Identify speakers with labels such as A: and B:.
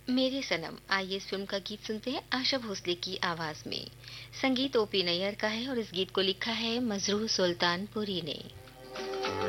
A: मेरे सनम, आइए इस फिल्म का गीत सुनते हैं आशा भोसले की आवाज में। संगीत ओपी नैयर का है और इस गीत को लिखा है मजरूह सुल्तानपुरी ने।